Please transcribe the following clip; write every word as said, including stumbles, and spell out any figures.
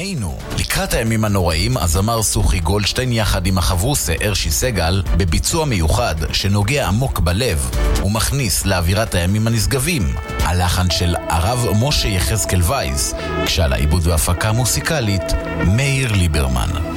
בינינו. לקראת הימים הנוראים, הזמר סוכי גולדשטיין יחד עם החברוסה ארשי סגל בביצוע מיוחד שנוגע עמוק בלב ומכניס לאווירת הימים הנשגבים. הלחן של הרב משה יחזקאל וייס, כשעל העיבוד והפקה מוסיקלית מאיר ליברמן.